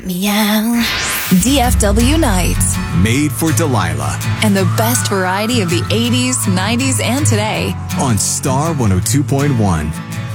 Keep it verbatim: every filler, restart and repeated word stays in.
Meow. D F W Nights. Made for Delilah. And the best variety of the eighties, nineties, and today. On Star one oh two point one.